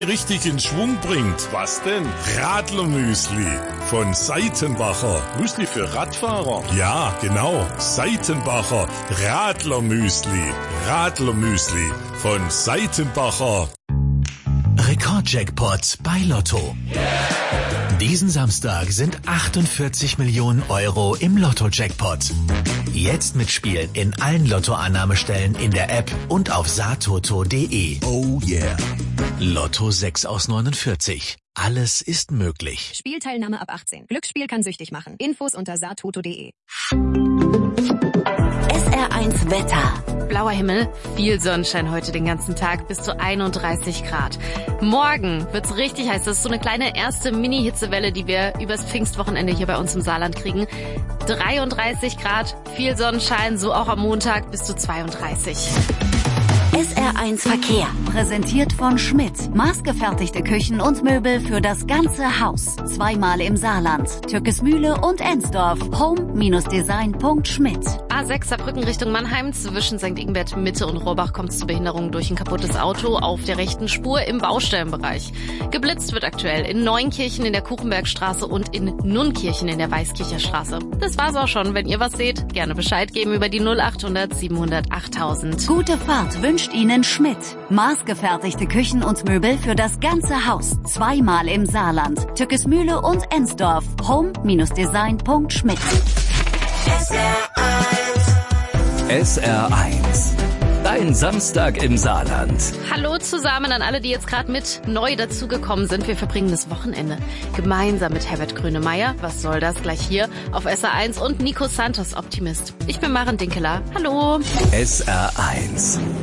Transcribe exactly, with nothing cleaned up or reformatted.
richtig in Schwung bringt. Was denn? Radlermüsli von Seitenbacher. Müsli für Radfahrer? Ja, genau. Seitenbacher Radlermüsli. Radlermüsli von Seitenbacher. Rekordjackpot bei Lotto. Diesen Samstag sind achtundvierzig Millionen Euro im Lotto-Jackpot. Jetzt mitspielen in allen Lottoannahmestellen in der App und auf satoto punkt de. Oh yeah. Lotto sechs aus neunundvierzig. Alles ist möglich. Spielteilnahme ab achtzehn. Glücksspiel kann süchtig machen. Infos unter satoto punkt de. S R eins Wetter. Blauer Himmel, viel Sonnenschein heute den ganzen Tag, bis zu einunddreißig Grad. Morgen wird's richtig heiß. Das ist so eine kleine erste Mini-Hitzewelle, die wir übers Pfingstwochenende hier bei uns im Saarland kriegen. dreiunddreißig Grad, viel Sonnenschein, so auch am Montag bis zu zweiunddreißig. S R eins Verkehr. Präsentiert von Schmidt. Maßgefertigte Küchen und Möbel für das ganze Haus. Zweimal im Saarland. Türkesmühle und Ensdorf. home Design punkt schmidt. A sechs Saarbrücken Richtung Mannheim. Zwischen Sankt Ingbert Mitte und Rohrbach kommt es zu Behinderungen durch ein kaputtes Auto auf der rechten Spur im Baustellenbereich. Geblitzt wird aktuell in Neunkirchen in der Kuchenbergstraße und in Nunnkirchen in der Weißkircher Straße. Das war's auch schon. Wenn ihr was seht, gerne Bescheid geben über die null achthundert siebenhundert achttausend. Gute Fahrt wünscht Ihnen Schmidt. Maßgefertigte Küchen und Möbel für das ganze Haus. Zweimal im Saarland. Türkesmühle und Ensdorf. home Design punkt schmidt. S R eins. S R eins. Dein Samstag im Saarland. Hallo zusammen an alle, die jetzt gerade mit neu dazugekommen sind. Wir verbringen das Wochenende gemeinsam mit Herbert Grönemeyer. Was soll das? Gleich hier auf S R eins und Nico Santos, Optimist. Ich bin Maren Dinkeler. Hallo. S R eins.